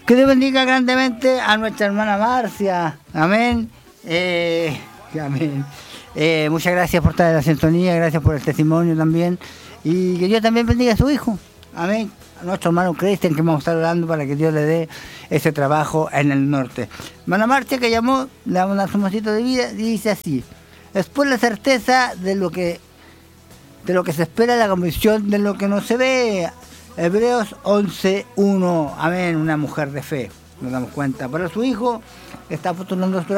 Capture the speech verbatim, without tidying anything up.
Que Dios bendiga grandemente a nuestra hermana Marcia. Amén. Eh, amén. Eh, muchas gracias por estar en la sintonía, gracias por el testimonio también. Y que Dios también bendiga a su hijo. Amén. A nuestro hermano Cristian, que vamos a estar orando para que Dios le dé ese trabajo en el norte. Hermana Marcia, que llamó, le damos un asomocito de vida, dice así: después la certeza de lo que de lo que se espera, la convicción de lo que no se ve. Hebreos once uno. Amén. Una mujer de fe, nos damos cuenta. Para su hijo está postulando